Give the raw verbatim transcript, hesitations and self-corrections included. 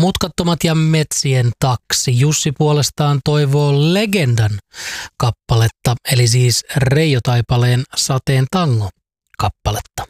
Mutkattomat ja metsien taksi. Jussi puolestaan toivoo Legendan kappaletta, eli siis Reijo Taipaleen Sateen tango kappaletta.